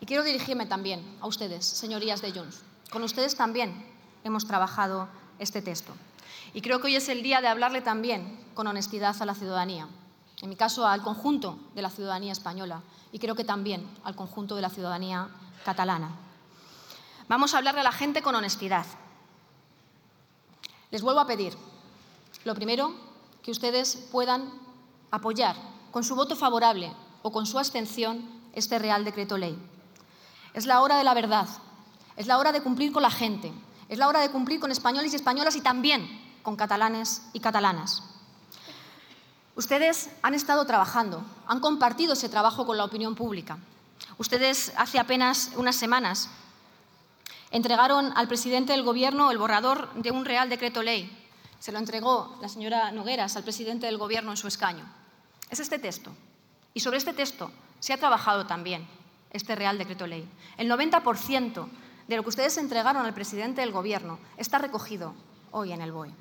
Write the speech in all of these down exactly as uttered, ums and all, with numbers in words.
Y quiero dirigirme también a ustedes, señorías de Junts. Con ustedes también hemos trabajado este texto. Y creo que hoy es el día de hablarle también con honestidad a la ciudadanía. En mi caso, al conjunto de la ciudadanía española y creo que también al conjunto de la ciudadanía catalana. Vamos a hablarle a la gente con honestidad. Les vuelvo a pedir, lo primero, que ustedes puedan apoyar con su voto favorable o con su abstención este Real Decreto Ley. Es la hora de la verdad, es la hora de cumplir con la gente, es la hora de cumplir con españoles y españolas y también con catalanes y catalanas. Ustedes han estado trabajando, han compartido ese trabajo con la opinión pública. Ustedes hace apenas unas semanas entregaron al presidente del Gobierno el borrador de un Real Decreto Ley. Se lo entregó la señora Nogueras al presidente del Gobierno en su escaño. Es este texto. Y sobre este texto se ha trabajado también este Real Decreto Ley. El noventa por ciento de lo que ustedes entregaron al presidente del Gobierno está recogido hoy en el B O E.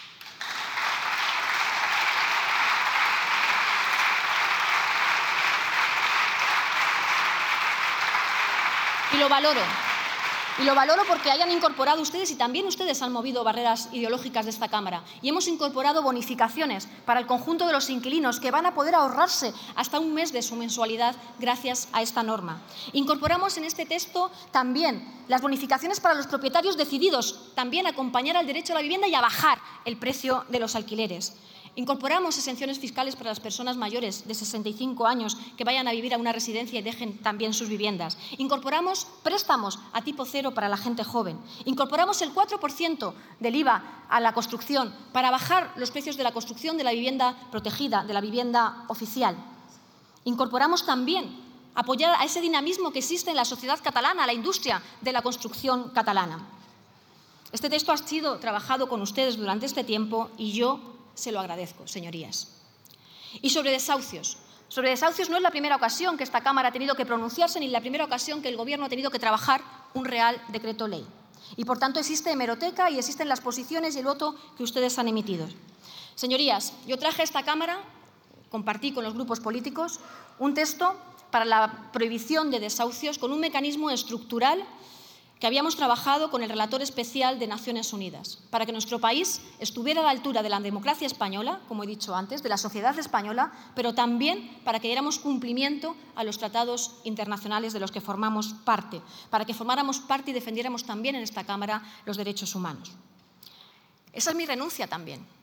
Y lo valoro. Y lo valoro porque hayan incorporado ustedes, y también ustedes han movido barreras ideológicas de esta Cámara, y hemos incorporado bonificaciones para el conjunto de los inquilinos que van a poder ahorrarse hasta un mes de su mensualidad gracias a esta norma. Incorporamos en este texto también las bonificaciones para los propietarios decididos, también a acompañar al derecho a la vivienda y a bajar el precio de los alquileres. Incorporamos exenciones fiscales para las personas mayores de sesenta y cinco años que vayan a vivir a una residencia y dejen también sus viviendas. Incorporamos préstamos a tipo cero para la gente joven. Incorporamos el cuatro por ciento del I V A a la construcción para bajar los precios de la construcción de la vivienda protegida, de la vivienda oficial. Incorporamos también apoyar a ese dinamismo que existe en la sociedad catalana, a la industria de la construcción catalana. Este texto ha sido trabajado con ustedes durante este tiempo y yo se lo agradezco, señorías. Y sobre desahucios. Sobre desahucios no es la primera ocasión que esta Cámara ha tenido que pronunciarse ni la primera ocasión que el Gobierno ha tenido que trabajar un Real Decreto Ley. Y, por tanto, existe hemeroteca y existen las posiciones y el voto que ustedes han emitido. Señorías, yo traje a esta Cámara, compartí con los grupos políticos, un texto para la prohibición de desahucios con un mecanismo estructural que habíamos trabajado con el relator especial de Naciones Unidas, para que nuestro país estuviera a la altura de la democracia española, como he dicho antes, de la sociedad española, pero también para que diéramos cumplimiento a los tratados internacionales de los que formamos parte, para que formáramos parte y defendiéramos también en esta Cámara los derechos humanos. Esa es mi renuncia también.